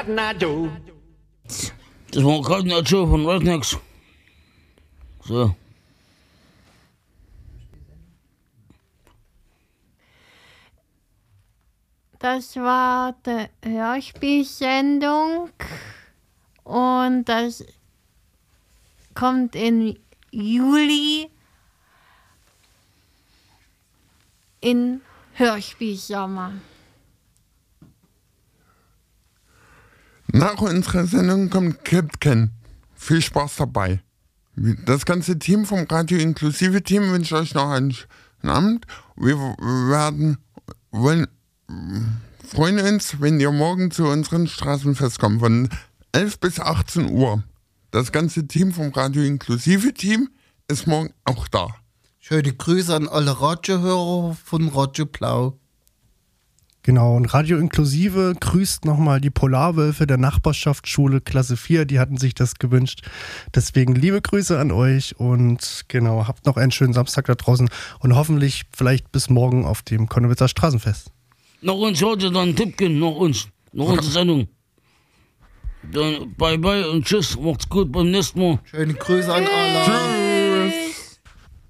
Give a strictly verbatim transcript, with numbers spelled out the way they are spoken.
Catenaccio. Das war Catenaccio von Rednecks. So. Das war die Hörspielsendung und das kommt im Juli in Hörspielsommer. Nach unserer Sendung kommt Kipken. Viel Spaß dabei. Das ganze Team vom Radio Inklusive Team wünscht euch noch einen schönen Abend. Wir werden wollen, freuen uns, wenn ihr morgen zu unserem Straßenfest kommt, von elf bis achtzehn Uhr. Das ganze Team vom Radio Inklusive Team ist morgen auch da. Schöne Grüße an alle Radiohörer von Radio Blau. Genau, und Radio Inklusive grüßt nochmal die Polarwölfe der Nachbarschaftsschule Klasse vier, die hatten sich das gewünscht. Deswegen liebe Grüße an euch und genau, habt noch einen schönen Samstag da draußen und hoffentlich vielleicht bis morgen auf dem Konnewitzer Straßenfest. Noch uns heute dann Tippken, noch uns, noch unsere Sendung. Dann bye bye und tschüss, macht's gut beim nächsten Mal. Schöne Grüße an alle. Tschüss.